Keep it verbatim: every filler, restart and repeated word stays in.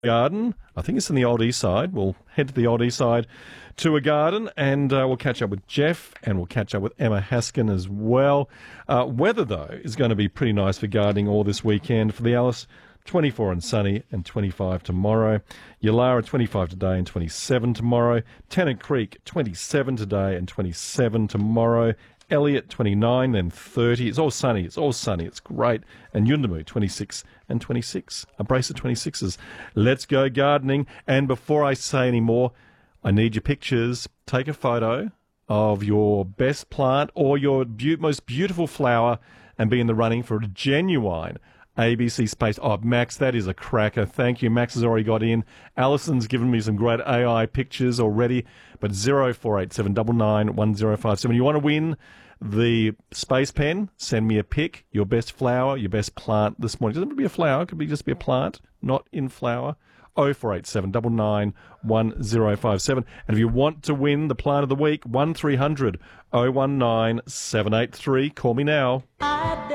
garden. I think it's in the Old East Side. We'll head to the Old East Side to a garden, and uh, we'll catch up with Jeff, and we'll catch up with Emma Haskin as well. Uh, weather, though, is going to be pretty nice for gardening all this weekend. For the Alice, twenty-four and sunny and twenty-five tomorrow. Yulara, twenty-five today and twenty-seven tomorrow. Tennant Creek, twenty-seven today and twenty-seven tomorrow. Elliot, twenty-nine and thirty. It's all sunny. It's all sunny. It's great. And Yuendamu, twenty-six and twenty-six. A brace of twenty-sixes. Let's go gardening. And before I say any more, I need your pictures. Take a photo of your best plant or your be- most beautiful flower and be in the running for a genuine A B C Space. Oh, Max, that is a cracker. Thank you. Max has already got in. Alison's given me some great A I pictures already. But zero four eight seven nine nine one zero five seven. You want to win the Space Pen? Send me a pic. Your best flower, your best plant this morning. It doesn't have to be a flower. It could be just be a plant, not in flower. oh four eight seven nine nine one zero five seven. And if you want to win the plant of the week, one three hundred oh one nine seven eight three. Call me now.